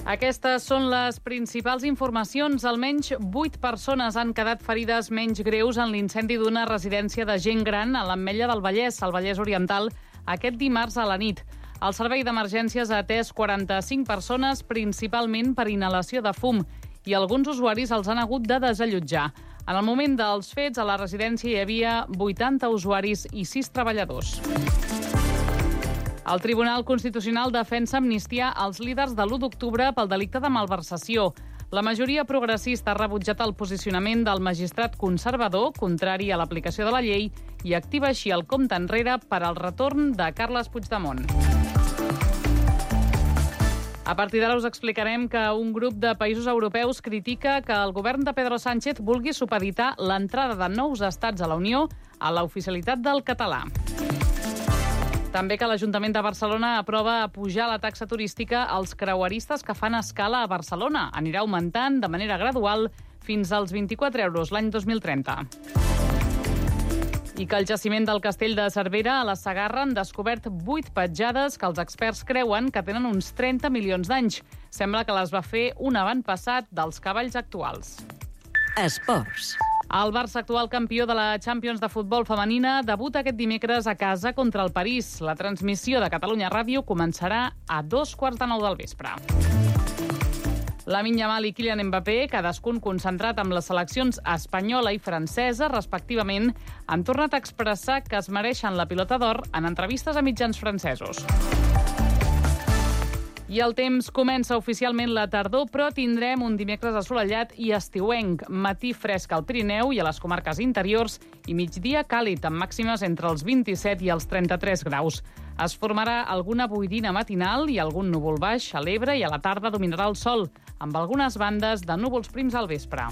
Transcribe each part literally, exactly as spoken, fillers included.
Aquestes són les principals informacions. Almenys vuit persones han quedat ferides menys greus en l'incendi d'una residència de gent gran a l'Ametlla del Vallès, al Vallès Oriental, aquest dimarts a la nit. El servei d'emergències ha atès quaranta-cinc persones, principalment per inhalació de fum, i alguns usuaris els han hagut de desallotjar. En el moment dels fets, a la residència hi havia vuitanta usuaris i sis treballadors. El Tribunal Constitucional defensa amnistia als líders de l'u d'octubre pel delicte de malversació. La majoria progressista ha rebutjat el posicionament del magistrat conservador, contrari a l'aplicació de la llei, i activa així el compte enrere per al retorn de Carles Puigdemont. A partir d'ara us explicarem que un grup de països europeus critica que el govern de Pedro Sánchez vulgui supeditar l'entrada de nous estats a la Unió a l'oficialitat del català. També que l'Ajuntament de Barcelona aprova pujar la taxa turística als creueristes que fan escala a Barcelona. Anirà augmentant de manera gradual fins als vint-i-quatre euros l'any dos mil trenta. I que el jaciment del Castell de Cervera a la Segarra han descobert vuit petjades que els experts creuen que tenen uns trenta milions d'anys. Sembla que les va fer un avantpassat dels cavalls actuals. Esports. El Barça, actual campió de la Champions de futbol femenina, debuta aquest dimecres a casa contra el París. La transmissió de Catalunya Ràdio començarà a dos quarts de nou del vespre. Lamine Yamal i Kylian Mbappé, cadascun concentrat amb les seleccions espanyola i francesa, respectivament, han tornat a expressar que es mereixen la pilota d'or en entrevistes a mitjans francesos. I el temps comença oficialment la tardor, però tindrem un dimecres assolellat i estiuenc, matí fresc al Pirineu i a les comarques interiors i migdia càlid, amb màximes entre els vint-i-set i els trenta-tres graus. Es formarà alguna boirina matinal i algun núvol baix a l'Ebre i a la tarda dominarà el sol, amb algunes bandes de núvols prims al vespre.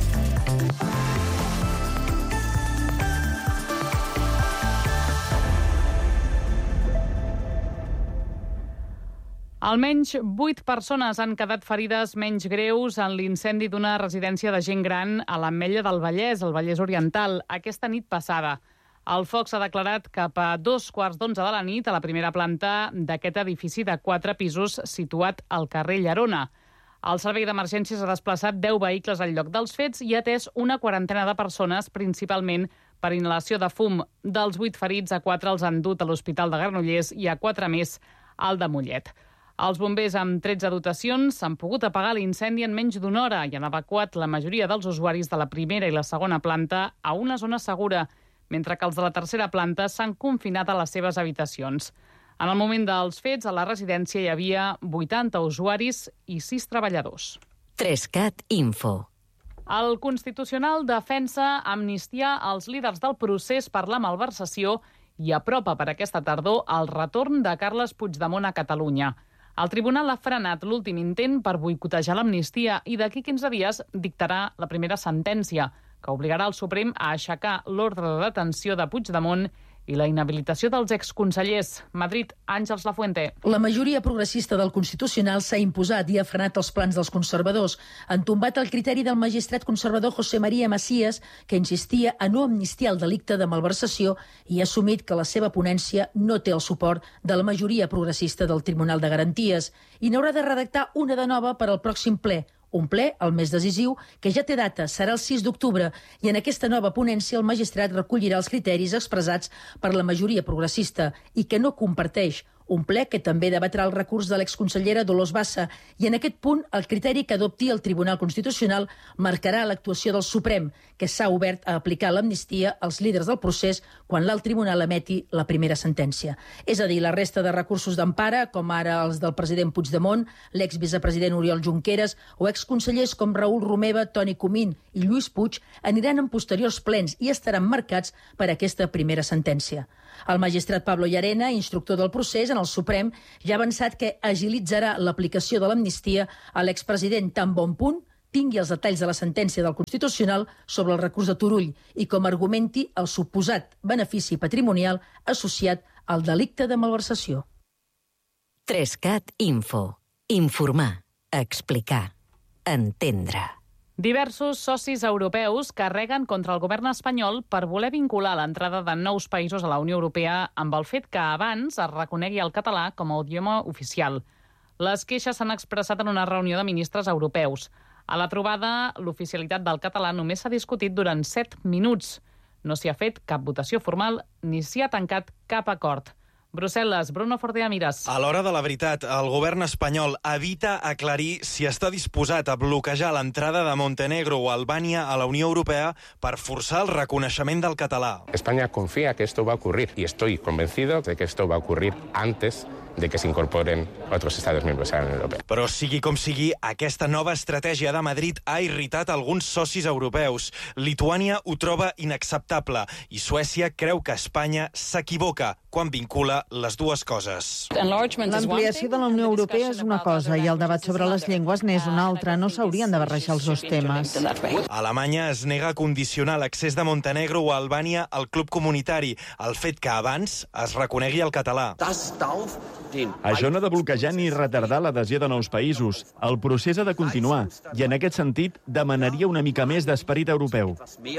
Almenys vuit persones han quedat ferides menys greus en l'incendi d'una residència de gent gran a l'Ametlla del Vallès, al Vallès Oriental, aquesta nit passada. El foc s'ha declarat cap a dos quarts d'onze de la nit a la primera planta d'aquest edifici de quatre pisos situat al carrer Llerona. El servei d'emergències ha desplaçat deu vehicles al lloc dels fets i ha atès una quarantena de persones, principalment per inhalació de fum. Dels vuit ferits, a quatre els han dut a l'Hospital de Granollers i a quatre més al de Mollet. Els bombers, amb tretze dotacions, han pogut apagar l'incendi en menys d'una hora i han evacuat la majoria dels usuaris de la primera i la segona planta a una zona segura, mentre que els de la tercera planta s'han confinat a les seves habitacions. En el moment dels fets, a la residència hi havia vuitanta usuaris i sis treballadors. Trescat Info. El Constitucional defensa amnistiar els líders del procés per la malversació i apropa per aquesta tardor el retorn de Carles Puigdemont a Catalunya. El tribunal ha frenat l'últim intent per boicotejar l'amnistia i d'aquí quinze dies dictarà la primera sentència, que obligarà el Suprem a aixecar l'ordre de detenció de Puigdemont i la inhabilitació dels exconsellers. Madrid, Àngels Lafuente. La majoria progressista del Constitucional s'ha imposat i ha frenat els plans dels conservadors. Han tombat el criteri del magistrat conservador José María Macías, que insistia a no amnistiar el delicte de malversació i ha assumit que la seva ponència no té el suport de la majoria progressista del Tribunal de Garanties i n'haurà de redactar una de nova per al pròxim ple. Un ple, el més decisiu, que ja té data, serà el sis d'octubre, i en aquesta nova ponència el magistrat recollirà els criteris expressats per la majoria progressista i que no comparteix. Un ple que també debatrà el recurs de l'exconsellera Dolors Bassa i en aquest punt el criteri que adopti el Tribunal Constitucional marcarà l'actuació del Suprem, que s'ha obert a aplicar l'amnistia als líders del procés quan l'alt tribunal emeti la primera sentència. És a dir, la resta de recursos d'empara, com ara els del president Puigdemont, l'exvicepresident Oriol Junqueras o exconsellers com Raül Romeva, Toni Comín i Lluís Puig, aniran en posteriors plens i estaran marcats per aquesta primera sentència. El magistrat Pablo Llarena, instructor del procés en el Suprem, ja ha avançat que agilitzarà l'aplicació de l'amnistia a l'expresident tan bon punt tingui els detalls de la sentència del Constitucional sobre el recurs de Turull i com argumenti el suposat benefici patrimonial associat al delicte de malversació. Trescat Info. Informar, explicar, entendre. Diversos socis europeus carreguen contra el govern espanyol per voler vincular l'entrada de nous països a la Unió Europea amb el fet que abans es reconegui el català com a idioma oficial. Les queixes s'han expressat en una reunió de ministres europeus. A la trobada, l'oficialitat del català només s'ha discutit durant set minuts. No s'hi ha fet cap votació formal ni s'hi ha tancat cap acord. Brussel·les, Bruno Fortea Mires. A l'hora de la veritat, el govern espanyol evita aclarir si està disposat a bloquejar l'entrada de Montenegro o Albània a la Unió Europea per forçar el reconeixement del català. España confía que esto va a ocurrir y estoy convencido de que esto va a ocurrir antes de que se incorporen otros Estados miembros a la Unión Europea. Però sigui com sigui, aquesta nova estratègia de Madrid ha irritat alguns socis europeus. Lituània ho troba inacceptable i Suècia creu que Espanya s'equivoca quan vincula les dues coses. L'ampliació de la Unió Europea és una cosa i el debat sobre les llengües n'és una altra. No s'haurien de barrejar els dos temes. Alemanya es nega a condicionar l'accés de Montenegro o Albània al club comunitari, el fet que abans es reconegui el català. Això no ha de bloquejar ni retardar l'adhesió de nous països. El procés ha de continuar i, en aquest sentit, demanaria una mica més d'esperit europeu.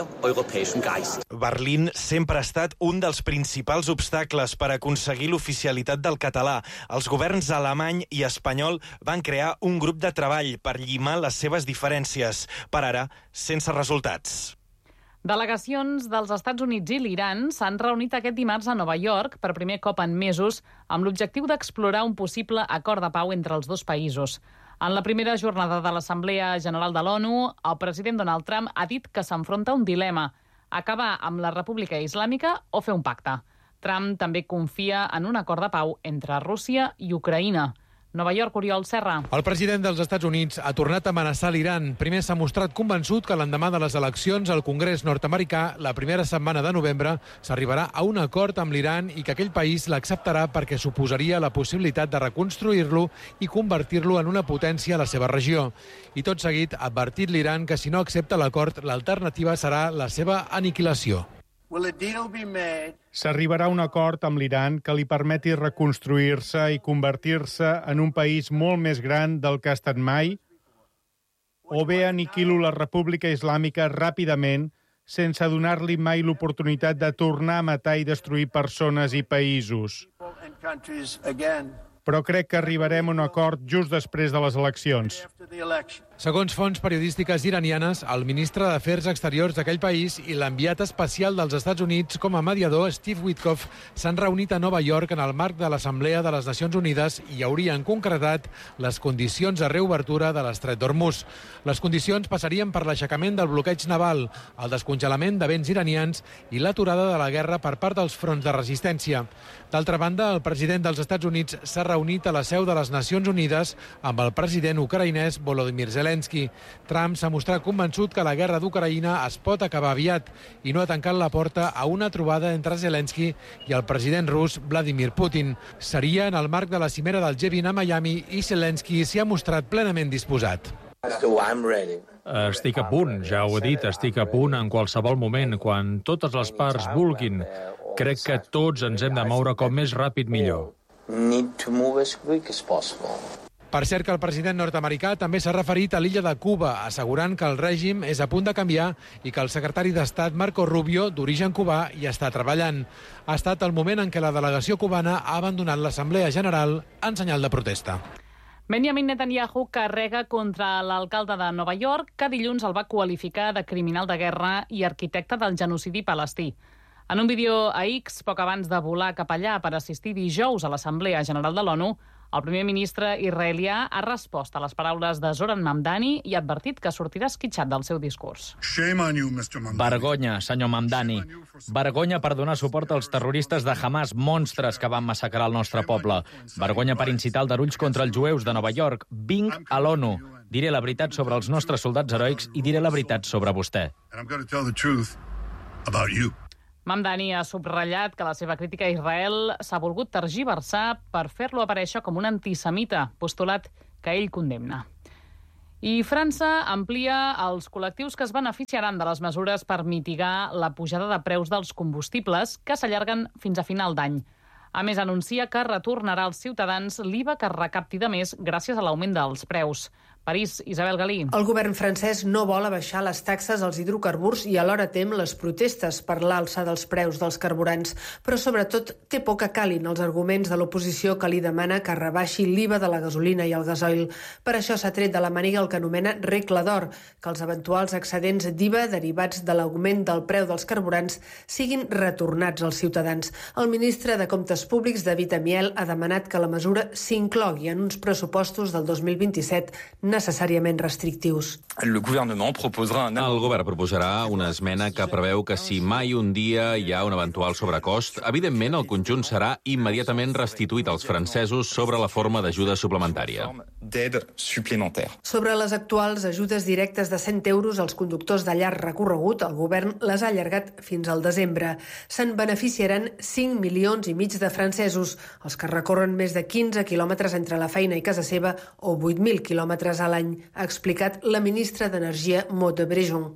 Berlín sempre ha estat un dels principals obstacles per aconseguir l'oficialitat del català. Els governs alemany i espanyol van crear un grup de treball per llimar les seves diferències. Per ara, sense resultats. Delegacions dels Estats Units i l'Iran s'han reunit aquest dimarts a Nova York per primer cop en mesos amb l'objectiu d'explorar un possible acord de pau entre els dos països. En la primera jornada de l'Assemblea General de l'ONU, el president Donald Trump ha dit que s'enfronta a un dilema: acabar amb la República Islàmica o fer un pacte. Trump també confia en un acord de pau entre Rússia i Ucraïna. Nova York, Oriol Serra. El president dels Estats Units ha tornat a amenaçar l'Iran. Primer s'ha mostrat convençut que l'endemà de les eleccions al Congrés nord-americà, la primera setmana de novembre, s'arribarà a un acord amb l'Iran i que aquell país l'acceptarà perquè suposaria la possibilitat de reconstruir-lo i convertir-lo en una potència a la seva regió. I tot seguit ha advertit l'Iran que si no accepta l'acord, l'alternativa serà la seva aniquilació. S'arribarà a un acord amb l'Iran que li permeti reconstruir-se i convertir-se en un país molt més gran del que ha estat mai, o bé aniquilo la República Islàmica ràpidament sense donar-li mai l'oportunitat de tornar a matar i destruir persones i països. Però crec que arribarem a un acord just després de les eleccions. Segons fonts periodístiques iranianes, el ministre d'Afers Exteriors d'aquell país i l'enviat especial dels Estats Units com a mediador, Steve Witkoff, s'han reunit a Nova York en el marc de l'Assemblea de les Nacions Unides i haurien concretat les condicions de reobertura de l'estret d'Hormuz. Les condicions passarien per l'aixecament del bloqueig naval, el descongelament de béns iranians i l'aturada de la guerra per part dels fronts de resistència. D'altra banda, el president dels Estats Units s'ha reunit a la seu de les Nacions Unides amb el president ucraïnès Volodymyr Zelensky. Trump s'ha mostrat convençut que la guerra d'Ucraïna es pot acabar aviat i no ha tancat la porta a una trobada entre Zelensky i el president rus Vladimir Putin. Seria en el marc de la cimera del G vint a Miami i Zelensky s'hi ha mostrat plenament disposat. Estic a punt, ja ho he dit, estic a punt en qualsevol moment, quan totes les parts vulguin. Crec que tots ens hem de moure com més ràpid millor. Per cert que el president nord-americà també s'ha referit a l'illa de Cuba, assegurant que el règim és a punt de canviar i que el secretari d'Estat Marco Rubio, d'origen cubà, hi està treballant. Ha estat el moment en què la delegació cubana ha abandonat l'Assemblea General en senyal de protesta. Benjamin Netanyahu carrega contra l'alcalde de Nova York, que dilluns el va qualificar de criminal de guerra i arquitecte del genocidi palestí. En un vídeo a X, poc abans de volar cap allà per assistir dijous a l'Assemblea General de l'ONU, el primer ministre israelià ha respost a les paraules de Zoran Mamdani i ha advertit que sortirà esquitxat del seu discurs. Vergonya, senyor Mamdani. Vergonya per donar suport als terroristes de Hamas, monstres que van massacrar el nostre poble. Vergonya per incitar aldarulls contra els jueus de Nova York. Vinc a l'ONU. Diré la veritat sobre els nostres soldats heroics i diré la veritat sobre vostè. Mamdani ha subratllat que la seva crítica a Israel s'ha volgut tergiversar per fer-lo aparèixer com un antisemita, postulat que ell condemna. I França amplia els col·lectius que es beneficiaran de les mesures per mitigar la pujada de preus dels combustibles que s'allarguen fins a final d'any. A més, anuncia que retornarà als ciutadans l'I V A que recapti de més gràcies a l'augment dels preus. Per París, Isabel Galí. El govern francès no vol abaixar les taxes als hidrocarburs i alhora tem les protestes per l'alça dels preus dels carburants, però sobretot té por que calin els arguments de l'oposició que li demana que rebaixi l'I V A de la gasolina i el gasoil. Per això s'ha tret de la màniga el que anomena regla d'or, que els eventuals excedents d'I V A derivats de l'augment del preu dels carburants siguin retornats als ciutadans. El ministre de Comptes Públics, David Amiel, ha demanat que la mesura s'inclogui en uns pressupostos del dos mil vint-i-set necessàriament restrictius. El govern proposarà una esmena que preveu que si mai un dia hi ha un eventual sobrecost, evidentment el conjunt serà immediatament restituït als francesos sobre la forma d'ajuda suplementària. Sobre les actuals ajudes directes de cent euros als conductors de llarg recorregut, el govern les ha allargat fins al desembre. Se'n beneficiaran cinc milions i mig de francesos, els que recorren més de quinze quilòmetres entre la feina i casa seva o vuit mil quilòmetres a l'any, ha explicat la ministra d'Energia, Maud Brejon.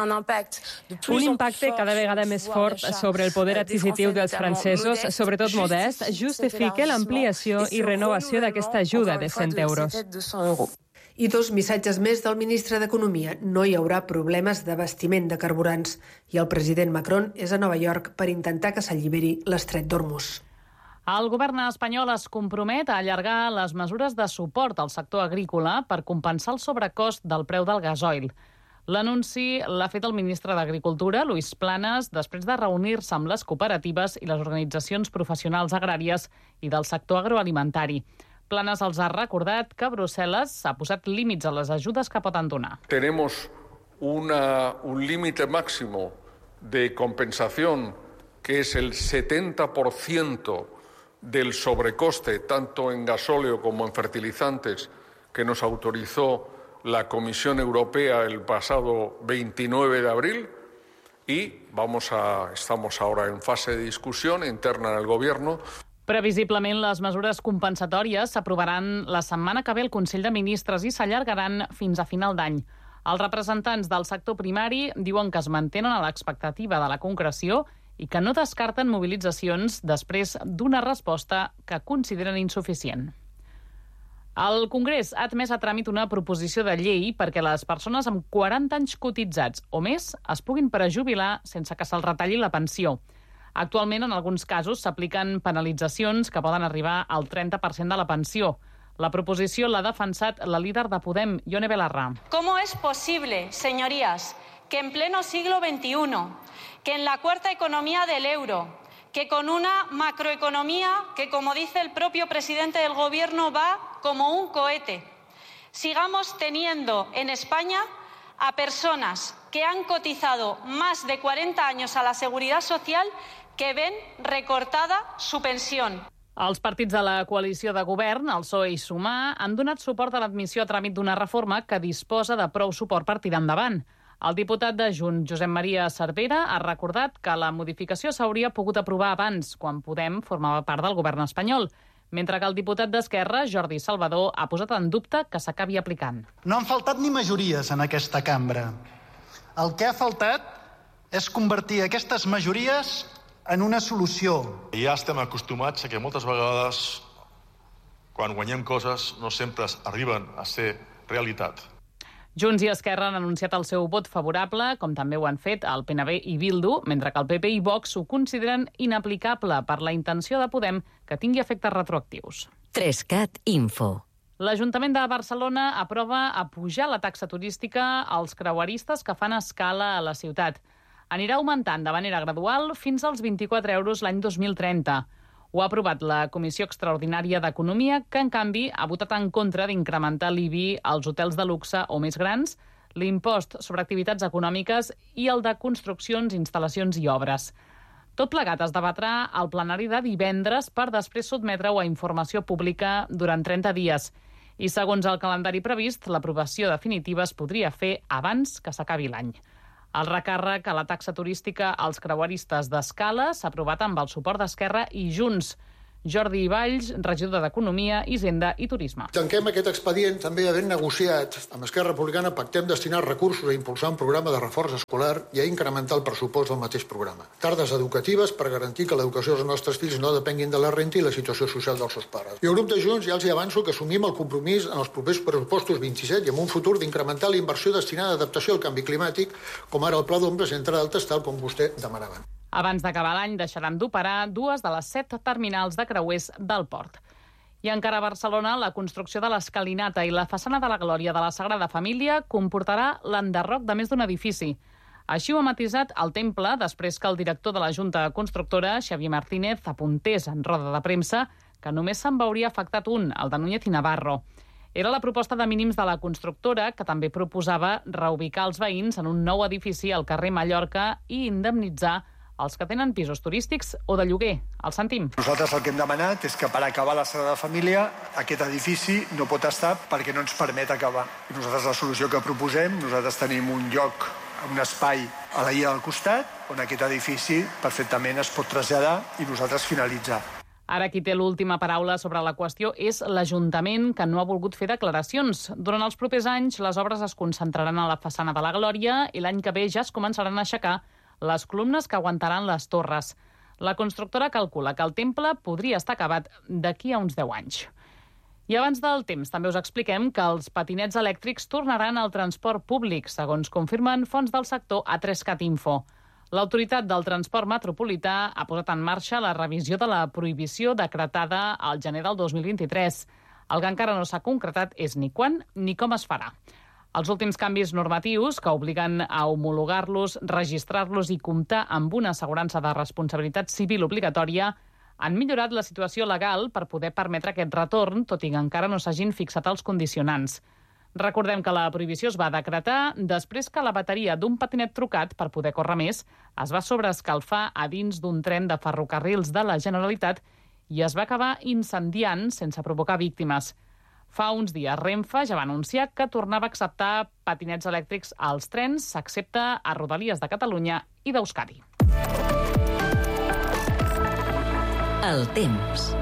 Un impacte cada vegada més fort sobre el poder adquisitiu dels francesos, sobretot modests, justifica l'ampliació i renovació d'aquesta ajuda de cent euros. I dos missatges més del ministre d'Economia. No hi haurà problemes d'abastiment de carburants. I el president Macron és a Nova York per intentar que s'alliberi l'estret d'Hormuz. El govern espanyol es compromet a allargar les mesures de suport al sector agrícola per compensar el sobrecost del preu del gasoil. L'anunci l'ha fet el ministre d'Agricultura, Luis Planas, després de reunir-se amb les cooperatives i les organitzacions professionals agràries i del sector agroalimentari. Planas els ha recordat que Brussel·les ha posat límits a les ajudes que poden donar. Tenemos una, un límite máximo de compensación que es el setenta por ciento del sobrecoste, tanto en gasóleo como en fertilizantes, que nos autorizó la Comisión Europea el pasado veintinueve de abril, y vamos a, estamos ahora en fase de discusión interna en el Gobierno. Previsiblement, les mesures compensatòries s'aprovaran la setmana que ve al Consell de Ministres i s'allargaran fins a final d'any. Els representants del sector primari diuen que es mantenen a l'expectativa de la concreció i que no descarten mobilitzacions després d'una resposta que consideren insuficient. El Congrés ha admès a tràmit una proposició de llei perquè les persones amb quaranta anys cotitzats o més es puguin prejubilar sense que se'ls retalli la pensió. Actualment, en alguns casos, s'apliquen penalitzacions que poden arribar al trenta per cent de la pensió. La proposició l'ha defensat la líder de Podem, Ione Belarra. ¿Cómo es posible, señorías, que en pleno siglo veintiuno, que en la cuarta economía del euro, que con una macroeconomía que, como dice el propio presidente del Gobierno, va como un cohete, sigamos teniendo en España a personas que han cotizado más de cuarenta años a la Seguridad Social que ven recortada su pensión? Els partits de la coalició de govern, el P S O E i Sumar, han donat suport a l'admissió a tràmit d'una reforma que disposa de prou suport per tirar endavant. El diputat de Junts, Josep Maria Cervera, ha recordat que la modificació s'hauria pogut aprovar abans, quan Podem formava part del govern espanyol, mentre que el diputat d'Esquerra, Jordi Salvador, ha posat en dubte que s'acabi aplicant. No han faltat ni majories en aquesta cambra. El que ha faltat és convertir aquestes majories en una solució. Ja estem acostumats a que moltes vegades, quan guanyem coses, no sempre arriben a ser realitat. Junts i Esquerra han anunciat el seu vot favorable, com també ho han fet el P N V i Bildu, mentre que el P P i Vox ho consideren inaplicable per la intenció de Podem que tingui efectes retroactius. Trescat Info. L'Ajuntament de Barcelona aprova apujar la taxa turística als creueristes que fan escala a la ciutat. Anirà augmentant de manera gradual fins als vint-i-quatre euros l'any dos mil trenta. Ho ha aprovat la Comissió Extraordinària d'Economia, que, en canvi, ha votat en contra d'incrementar l'I B I als hotels de luxe o més grans, l'impost sobre activitats econòmiques i el de construccions, instal·lacions i obres. Tot plegat es debatrà al plenari de divendres per després sotmetre-ho a informació pública durant trenta dies. I, segons el calendari previst, l'aprovació definitiva es podria fer abans que s'acabi l'any. El recàrrec a la taxa turística als creueristes d'escala s'ha aprovat amb el suport d'Esquerra i Junts. Jordi Valls, regidor d'Economia, Hisenda i Turisme. Tanquem aquest expedient també havent negociat amb Esquerra Republicana, pactem destinar recursos a impulsar un programa de reforç escolar i a incrementar el pressupost del mateix programa. Tardes educatives per garantir que l'educació dels nostres fills no depenguin de la renta i la situació social dels seus pares. I el grup de Junts ja els hi avanço que assumim el compromís en els propers pressupostos vint-i-set i en un futur d'incrementar la inversió destinada a adaptació al canvi climàtic, com ara el Pla d'Ombres, entre d'altres, tal com vostè demanava. Abans d'acabar l'any deixaran d'operar dues de les set terminals de creuers del port. I encara a Barcelona, la construcció de l'Escalinata i la façana de la Glòria de la Sagrada Família comportarà l'enderroc de més d'un edifici. Així ho ha matisat el Temple després que el director de la Junta Constructora, Xavier Martínez, apuntés en roda de premsa que només se'n veuria afectat un, el de Núñez i Navarro. Era la proposta de mínims de la constructora, que també proposava reubicar els veïns en un nou edifici al carrer Mallorca i indemnitzar els que tenen pisos turístics o de lloguer. El sentim. Nosaltres el que hem demanat és que per acabar la Sagrada Família aquest edifici no pot estar perquè no ens permet acabar. I nosaltres la solució que proposem, nosaltres tenim un lloc, un espai a la illa del costat on aquest edifici perfectament es pot traslladar i nosaltres finalitzar. Ara qui té l'última paraula sobre la qüestió és l'Ajuntament, que no ha volgut fer declaracions. Durant els propers anys, les obres es concentraran a la façana de la Glòria i l'any que ve ja es començaran a aixecar les columnes que aguantaran les torres. La constructora calcula que el temple podria estar acabat d'aquí a uns deu anys. I abans del temps també us expliquem que els patinets elèctrics tornaran al transport públic, segons confirmen fonts del sector a tres cat Info. L'autoritat del transport metropolità ha posat en marxa la revisió de la prohibició decretada al gener del dos mil vint-i-tres. El que encara no s'ha concretat és ni quan ni com es farà. Els últims canvis normatius, que obliguen a homologar-los, registrar-los i comptar amb una assegurança de responsabilitat civil obligatòria, han millorat la situació legal per poder permetre aquest retorn, tot i que encara no s'hagin fixat els condicionants. Recordem que la prohibició es va decretar després que la bateria d'un patinet trucat per poder córrer més es va sobreescalfar a dins d'un tren de ferrocarrils de la Generalitat i es va acabar incendiant sense provocar víctimes. Fa uns dies Renfe ja va anunciar que tornava a acceptar patinets elèctrics als trens, excepte a Rodalies de Catalunya i d'Euskadi. El temps.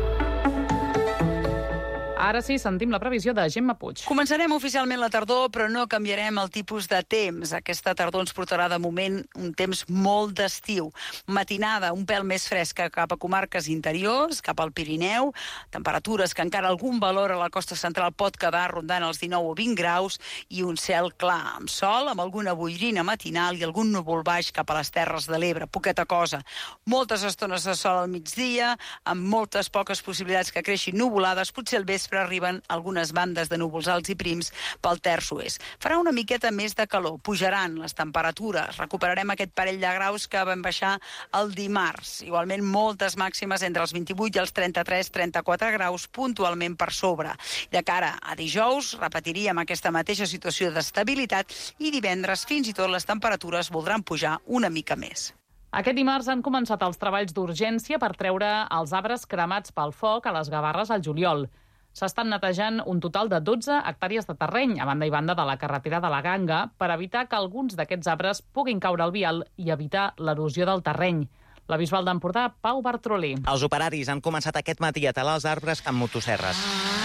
Ara sí, sentim la previsió de Gemma Puig. Començarem oficialment la tardor, però no canviarem el tipus de temps. Aquesta tardor ens portarà de moment un temps molt d'estiu. Matinada un pèl més fresca cap a comarques interiors, cap al Pirineu, temperatures que encara algun valor a la costa central pot quedar rondant els dinou o vint graus i un cel clar, amb sol, amb alguna boirina matinal i algun núvol baix cap a les Terres de l'Ebre, poqueta cosa. Moltes estones de sol al migdia, amb moltes poques possibilitats que creixin nuvolades, potser al vespre arriben algunes bandes de núvols alts i prims pel terç oest. Farà una miqueta més de calor, pujaran les temperatures, recuperarem aquest parell de graus que van baixar el dimarts. Igualment moltes màximes entre els vint-i-vuit i els trenta-tres trenta-quatre graus, puntualment per sobre. De cara a dijous repetiríem aquesta mateixa situació d'estabilitat i divendres fins i tot les temperatures voldran pujar una mica més. Aquest dimarts han començat els treballs d'urgència per treure els arbres cremats pel foc a les Gavarres al juliol. S'estan netejant un total de dotze hectàrees de terreny a banda i banda de la carretera de la Ganga per evitar que alguns d'aquests arbres puguin caure al vial i evitar l'erosió del terreny. La Bisbal d'Empordà, Pau Bartrolí. Els operaris han començat aquest matí a talar els arbres amb motosserres.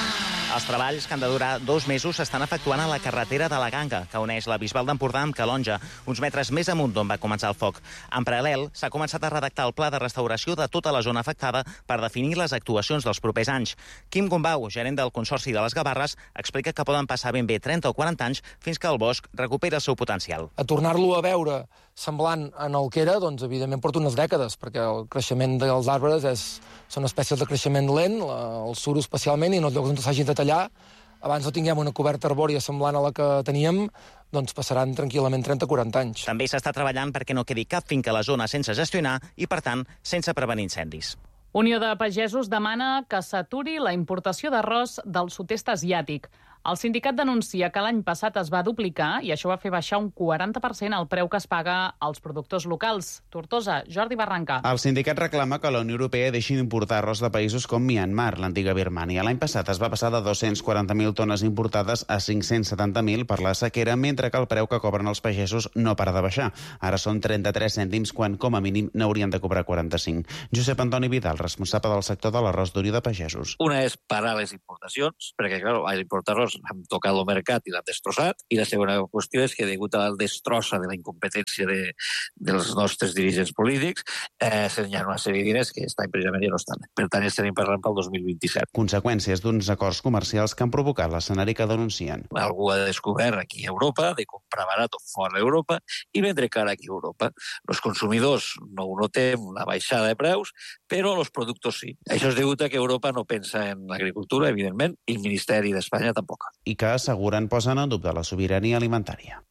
Els treballs, que han de durar dos mesos, s'estan efectuant a la carretera de la Ganga, que uneix la Bisbal d'Empordà amb Calonja, uns metres més amunt d'on va començar el foc. En paral·lel, s'ha començat a redactar el pla de restauració de tota la zona afectada per definir les actuacions dels propers anys. Quim Gombau, gerent del Consorci de les Gavarres, explica que poden passar ben bé trenta o quaranta anys fins que el bosc recuperi el seu potencial. A tornar-lo a veure semblant en el que era, doncs, evidentment, porta unes dècades, perquè el creixement dels arbres és, són espècies de creixement lent, el suro especialment, i en els llocs on s'hagin de tallar, abans no tinguem una coberta arbòria semblant a la que teníem, doncs passaran tranquil·lament trenta o quaranta anys. També s'està treballant perquè no quedi cap finca a la zona sense gestionar i, per tant, sense prevenir incendis. Unió de Pagesos demana que s'aturi la importació d'arròs del sud-est asiàtic. El sindicat denuncia que l'any passat es va duplicar i això va fer baixar un quaranta per cent el preu que es paga als productors locals. Tortosa, Jordi Barranca. El sindicat reclama que la Unió Europea deixi d'importar arròs de països com Myanmar, l'antiga Birmània. L'any passat es va passar de dos-cents quaranta mil tones importades a cinc-cents setanta mil per la sequera, mentre que el preu que cobren els pagesos no para de baixar. Ara són trenta-tres cèntims, quan com a mínim n'haurien de cobrar quaranta-cinc. Josep Antoni Vidal, responsable del sector de l'arròs d'Orió de Pagesos. Una és parar les importacions, perquè, clar, a importar arròs han tocat el mercat i l'han destrossat, i la segona qüestió és que, degut a la destrossa de la incompetència de, dels nostres dirigents polítics, eh, hi ha una sèrie de diners que aquest any precisament ja no estan. Per tant, estarem parlant pel dos mil vint-i-set. Conseqüències d'uns acords comercials que han provocat l'escenari que denuncien. Algú ha descobert aquí a Europa de comprar barat fora d'Europa i vendre car aquí a Europa. Els consumidors no ho notem, la baixada de preus, però els productes sí. Això és degut a que Europa no pensa en l'agricultura, evidentment, i el Ministeri d'Espanya tampoc. I que asseguren posen en dubte la sobirania alimentària.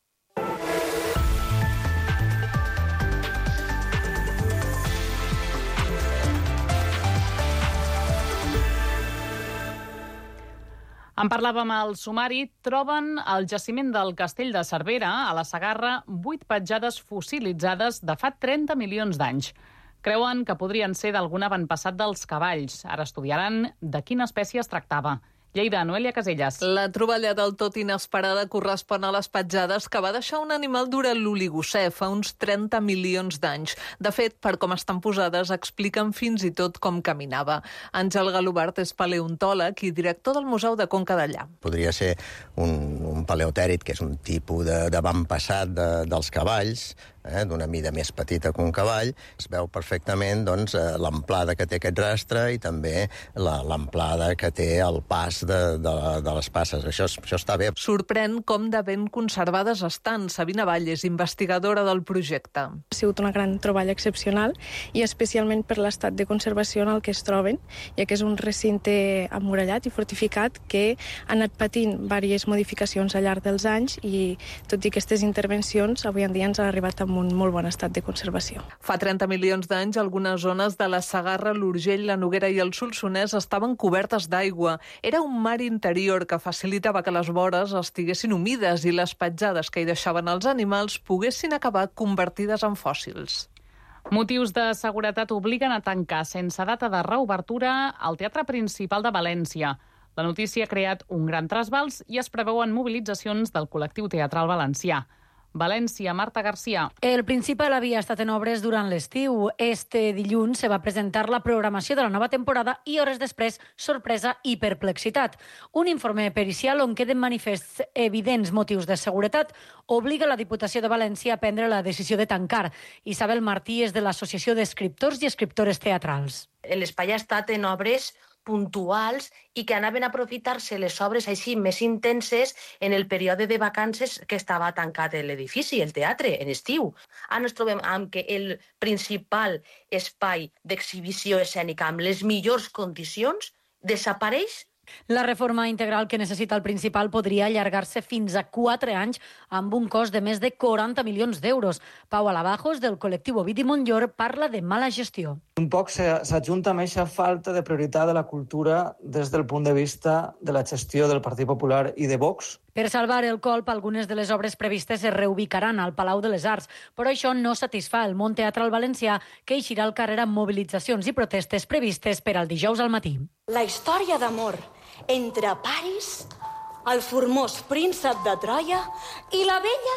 En parlàvem al sumari, troben al jaciment del Castell de Cervera, a la Segarra, vuit petjades fossilitzades de fa trenta milions d'anys. Creuen que podrien ser d'algun avantpassat dels cavalls. Ara estudiaran de quina espècie es tractava. Lleida, Noelia Casellas. La troballa del tot inesperada correspon a les petjades que va deixar un animal durant l'Oligocè fa uns trenta milions d'anys. De fet, per com estan posades, expliquen fins i tot com caminava. Àngel Galobart és paleontòleg i director del Museu de Conca d'Allà. Podria ser un, un paleotèrid, que és un tipus d'avantpassat de, dels cavalls, eh, d'una mida més petita que un cavall. Es veu perfectament doncs, l'amplada que té aquest rastre i també l'amplada que té el pas De, de, de les passes. Això, això està bé. Sorprèn com de ben conservades estan. Sabina Valles, investigadora del projecte. Ha sigut una gran troballa excepcional i especialment per l'estat de conservació en el que es troben, ja que és un recinte emmurallat i fortificat que ha anat patint diverses modificacions al llarg dels anys i, tot i aquestes intervencions, avui en dia ens ha arribat amb un molt bon estat de conservació. Fa trenta milions d'anys, algunes zones de la Segarra, l'Urgell, la Noguera i el Solsonès estaven cobertes d'aigua. Era un un mar interior que facilitava que les vores estiguessin humides i les petjades que hi deixaven els animals poguessin acabar convertides en fòssils. Motius de seguretat obliguen a tancar sense data de reobertura el Teatre Principal de València. La notícia ha creat un gran trasbals i es preveuen mobilitzacions del col·lectiu teatral valencià. València, Marta García. El Principal havia estat en obres durant l'estiu. Este dilluns se va presentar la programació de la nova temporada i hores després, sorpresa i perplexitat. Un informe pericial on queden manifests evidents motius de seguretat obliga la Diputació de València a prendre la decisió de tancar. Isabel Martí és de l'Associació d'Escriptors i Escriptores Teatrals. L'espai ha estat en obres puntuals i que anaven a aprofitar-se les obres així més intenses en el període de vacances que estava tancat l'edifici, el teatre, en estiu. Ara ens trobem amb que el principal espai d'exhibició escènica amb les millors condicions desapareix. La reforma integral que necessita el Principal podria allargar-se fins a quatre anys amb un cost de més de quaranta milions d'euros. Pau Alabajos, del col·lectiu Ovidi Montllor, parla de mala gestió. Un poc s'ajunta amb aquesta falta de prioritat de la cultura des del punt de vista de la gestió del Partit Popular i de Vox. Per salvar el colp, algunes de les obres previstes es reubicaran al Palau de les Arts, però això no satisfà el món teatral valencià, que eixirà al carrer amb mobilitzacions i protestes previstes per al dijous al matí. La història d'amor entre Paris, el formós príncep de Troia i la bella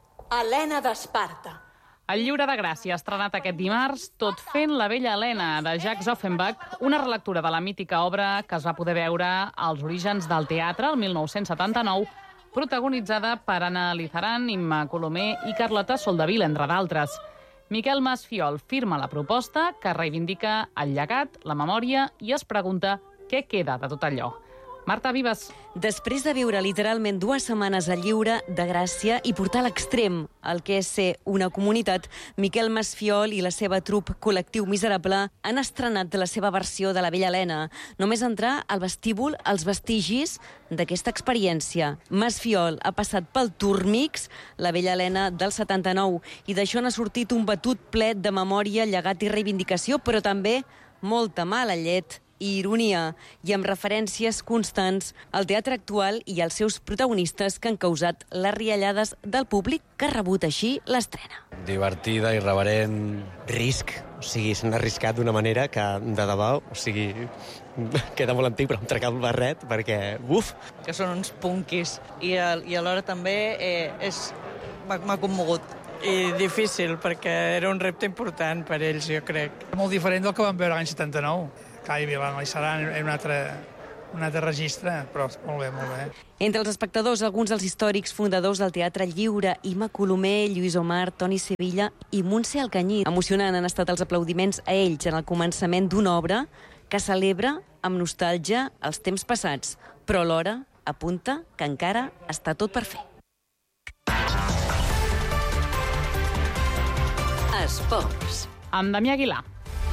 Helena d'Esparta. El Lliure de Gràcia ha estrenat aquest dimarts Tot fent la bella Helena, de Jacques Offenbach, una relectura de la mítica obra que es va poder veure als orígens del teatre el mil nou-cents setanta-nou, protagonitzada per Anna Lizaran, Imma Colomer i Carlota Soldevila, entre d'altres. Miquel Masfiol firma la proposta que reivindica el llegat, la memòria i es pregunta què queda de tot allò. Marta Vives. Després de viure literalment dues setmanes al Lliure de Gràcia i portar a l'extrem el que és ser una comunitat, Miquel Masfiol i la seva trup Col·lectiu Miserable han estrenat la seva versió de la Bella Helena. Només entrar al vestíbul els vestigis d'aquesta experiència. Masfiol ha passat pel Turmix, la Bella Helena del setanta-nou, i d'això n'ha sortit un batut ple de memòria, llegat i reivindicació, però també molta mala llet i ironia, i amb referències constants al teatre actual i als seus protagonistes que han causat les riallades del públic que ha rebut així l'estrena. Divertida, irreverent, risc. O sigui, s'han arriscat d'una manera que, de debò, o sigui, queda molt antic, però em trec el barret, perquè, uf! Que són uns punquis, i, a, i alhora també eh, és m'ha commogut. I difícil, perquè era un repte important per ells, jo crec. Molt diferent del que vam veure l'any setanta-nou. Clar, hi serà en un altre, un altre registre, però molt bé, molt bé. Entre els espectadors, alguns dels històrics fundadors del Teatre Lliure, Ima Colomer, Lluís Omar, Toni Sevilla i Montse Alcanyí. Emocionant han estat els aplaudiments a ells en el començament d'una obra que celebra amb nostàlgia els temps passats, però alhora apunta que encara està tot per fer. Esports. Amb Damià Aguilar.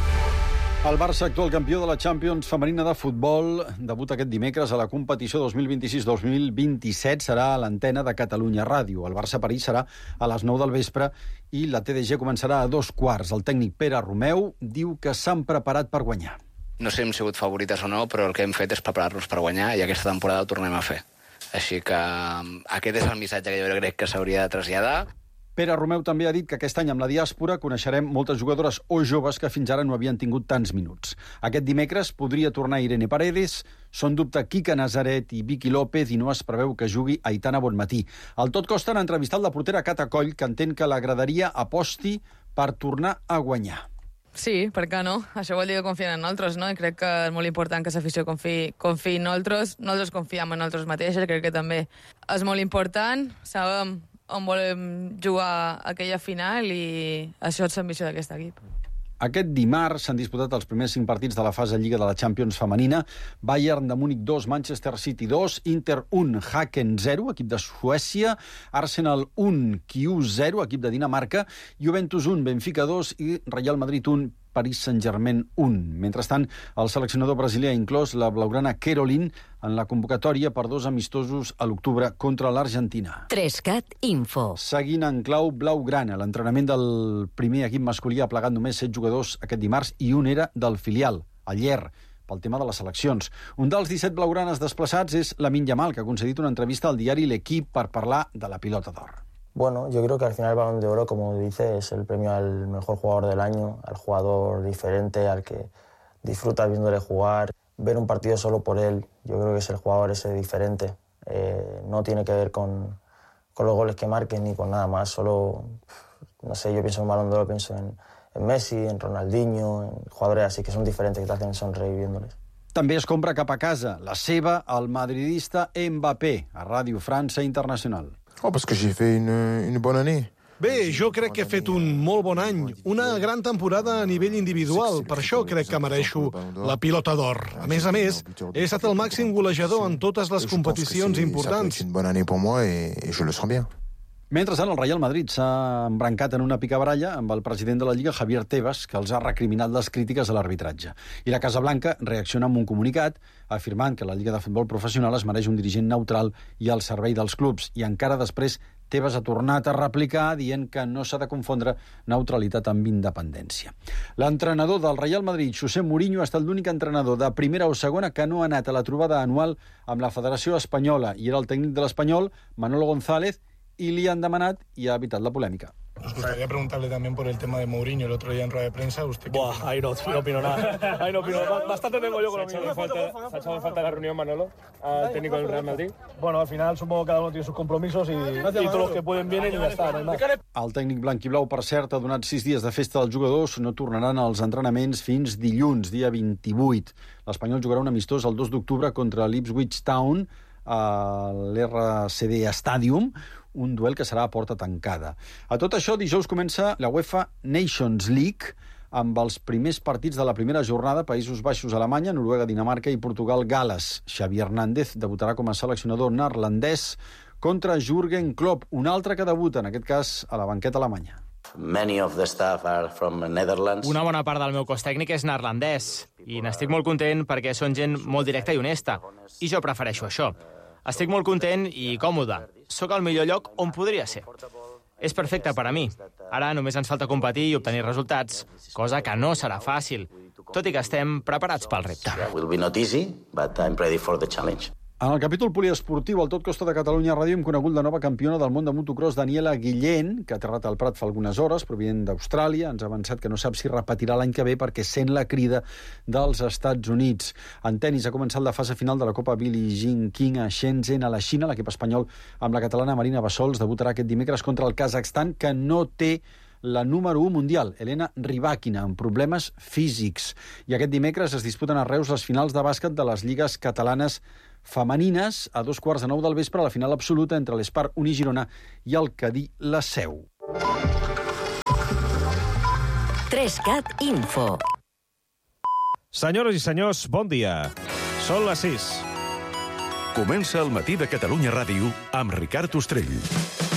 El Barça, actual campió de la Champions femenina de futbol, debuta aquest dimecres a la competició dos mil vint-i-sis dos mil vint-i-set. Serà a l'antena de Catalunya Ràdio. El Barça-París serà a les nou del vespre i la T D G començarà a dos quarts. El tècnic Pere Romeu diu que s'han preparat per guanyar. No sé si hem sigut favorites o no, però el que hem fet és preparar-nos per guanyar i aquesta temporada ho tornem a fer. Així que aquest és el missatge que jo crec que s'hauria de traslladar. Pere Romeu també ha dit que aquest any amb la diàspora coneixerem moltes jugadores o joves que fins ara no havien tingut tants minuts. Aquest dimecres podria tornar Irene Paredes, són dubte Quique Nazaret i Vicky López i no es preveu que jugui Aitana Bonmatí. Al Tot Costa han entrevistat la portera Cata Coll, que entén que la graderia aposti per tornar a guanyar. Sí, per què no? Això vol dir que confien en nosaltres, no? I crec que és molt important que l'afició confiï, confiï en nosaltres. Nosaltres confiem en nosaltres mateixes, crec que també és molt important. Sabem on volem jugar aquella final i això és l'ambició d'aquest equip. Aquest dimarts s'han disputat els primers cinc partits de la fase Lliga de la Champions femenina. Bayern de Múnich dos, Manchester City dos, Inter un, Häcken zero, equip de Suècia, Arsenal un, Q zero, equip de Dinamarca, Juventus un, Benfica dos i Real Madrid un, Paris Saint-Germain un. Mentrestant, el seleccionador brasiler ha inclòs la blaugrana Caroline en la convocatòria per dos amistosos a l'octubre contra l'Argentina. Trescat Info. Seguint en clau blaugrana, l'entrenament del primer equip masculí ha plegat només set jugadors aquest dimarts i un era del filial, el Ller, pel tema de les seleccions. Un dels disset blaugranes desplaçats és Lamine Yamal, que ha concedit una entrevista al diari L'Equip per parlar de la pilota d'or. Bueno, yo creo que al final el Balón de Oro, como dice, es el premio al mejor jugador del año, al jugador diferente, al que disfrutas viéndole jugar. Ver un partido solo por él, yo creo que es el jugador ese diferente. Eh, no tiene que ver con, con los goles que marquen ni con nada más. Solo, no sé, yo pienso en Balón de Oro, pienso en, en Messi, en Ronaldinho, en jugadores así que son diferentes, que te hacen sonreír viéndoles. També es compra cap a casa, la seva, el madridista Mbappé, a Ràdio França Internacional. Oh, parce que j'ai fait une, une bonne année. Bé, jo crec que he fet un molt bon any, una gran temporada a nivell individual, per això crec que mereixo la pilota d'or. A més a més, he estat el màxim golejador en totes les competicions importants. C'est une bonne année pour moi et, et je le sens bien. Mentrestant, el Real Madrid s'ha embrancat en una picabaralla amb el president de la Lliga, Javier Tebas, que els ha recriminat les crítiques a l'arbitratge. I la Casa Blanca reacciona amb un comunicat afirmant que la Lliga de Futbol Professional es mereix un dirigent neutral i al servei dels clubs. I encara després, Tebas ha tornat a replicar dient que no s'ha de confondre neutralitat amb independència. L'entrenador del Real Madrid, José Mourinho, ha estat l'únic entrenador de primera o segona que no ha anat a la trobada anual amb la Federació Espanyola i era el tècnic de l'Espanyol, Manolo González, y li han demanat y ha evitado la polémica. Nos gustaría preguntarle también por el tema de Mourinho el otro día en rueda de prensa. ¿Usted qué Buah, ahí no, no opino nada. Ahí no opino nada. Bastante tengo yo con lo mío. ¿Se ha echado en falta la reunión, Manolo, al técnico del Real Madrid? Bueno, al final supongo que cada uno tiene sus compromisos y, y todos los que pueden vienen y ya está. No hay más. El tècnic blanquiblau, per cert, ha donat sis dies de festa dels jugadors. No tornaran als entrenaments fins dilluns, dia vint-i-vuit. L'Espanyol jugarà un amistós el dos d'octubre contra l'Ipswich Town a l'R C D Stadium, un duel que serà a porta tancada. A tot això, dijous comença la UEFA Nations League amb els primers partits de la primera jornada, Països Baixos, Alemanya, Noruega, Dinamarca i Portugal, Gal·les. Xavi Hernández debutarà com a seleccionador neerlandès contra Jürgen Klopp, un altre que debuta, en aquest cas, a la banqueta alemanya. Many of the staff are from Netherlands. Una bona part del meu cos tècnic és neerlandès i n'estic molt content perquè són gent molt directa i honesta. I jo prefereixo això. Estic molt content i còmode. Sóc al millor lloc on podria ser. és perfecte per a mi. Ara només ens falta competir i obtenir resultats, cosa que no serà fàcil, tot i que estem preparats pel repte. Will be not easy, but I'm ready for the challenge. En el capítol poliesportiu, al Tot Costa de Catalunya Ràdio, hem conegut la nova campiona del món de motocross, Daniela Guillén, que ha aterrat al Prat fa algunes hores, provinent d'Austràlia. Ens ha avançat que no sap si repetirà l'any que ve perquè sent la crida dels Estats Units. En tenis ha començat la fase final de la Copa Billie Jean King a Shenzhen, a la Xina. L'equip espanyol amb la catalana Marina Bassols debutarà aquest dimecres contra el Kazakhstan, que no té la número u mundial, Elena Rybakina, amb problemes físics. I aquest dimecres es disputen a Reus les finals de bàsquet de les lligues catalanes femenines a dos quarts de nou del vespre a la final absoluta entre l'Espar Uni-Girona i el Cadí La Seu. tres cat Info. Senyores i senyors, bon dia. Són les sis. Comença el matí de Catalunya Ràdio amb Ricard Ostrell.